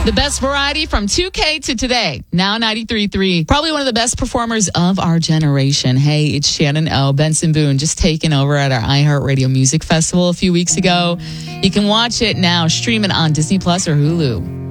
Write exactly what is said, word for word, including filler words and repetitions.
The best variety from two K to today. Now ninety-three point three. Probably one of the best performers of our generation. Hey, it's Shannon O. Benson Boone just taking over at our iHeartRadio Music Festival a few weeks ago. You can watch it now. Stream it on Disney Plus or Hulu.